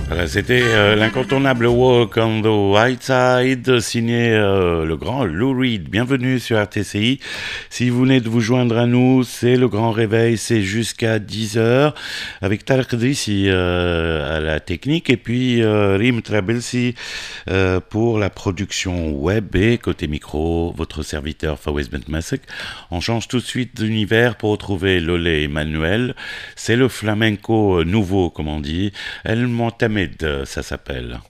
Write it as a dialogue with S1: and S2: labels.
S1: Voilà, c'était l'incontournable Walk on the White Side, signé le grand Lou Reed. Bienvenue sur RTCI. Si vous venez de vous joindre à nous, c'est le grand réveil, c'est jusqu'à 10 heures, avec Tarek Drissi à la technique, et puis Rim Trabelsi pour la production web, et côté micro, votre serviteur Fawez Bentmasek. On change tout de suite d'univers pour retrouver Lolé Emmanuel. C'est le flamenco nouveau, comme on dit. El Montamed, ça s'appelle.